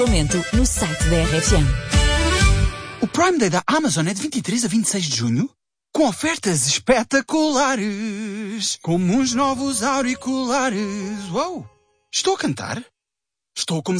Aumento no site da RFM. O Prime Day da Amazon é de 23 a 26 de junho, com ofertas espetaculares, como uns novos auriculares. Uou! Estou a cantar? Estou como